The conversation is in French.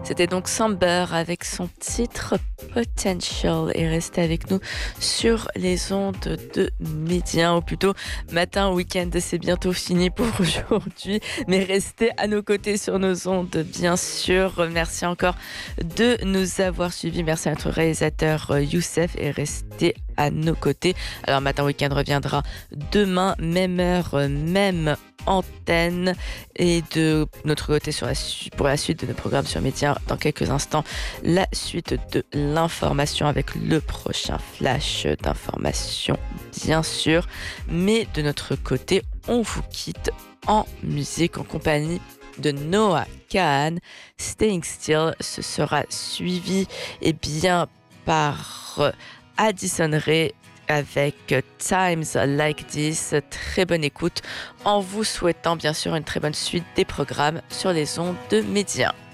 C'était donc Samber avec son titre Potential et restez avec nous sur les ondes de midi, ou plutôt matin, week-end, c'est bientôt fini pour aujourd'hui, mais restez à nos côtés sur nos ondes, bien sûr. Merci encore de nous avoir suivis. Merci à notre réalisateur Youssef et restez à nos côtés. Alors Matin Week-end reviendra demain, même heure, même antenne, et de notre côté pour la suite de nos programmes sur Média, dans quelques instants, la suite de l'information avec le prochain flash d'information, bien sûr. Mais de notre côté, on vous quitte en musique en compagnie de Noah Kahan. Staying Still, ce sera suivi par Addison Rae avec Times Like This. Très bonne écoute en vous souhaitant bien sûr une très bonne suite des programmes sur les ondes de Média.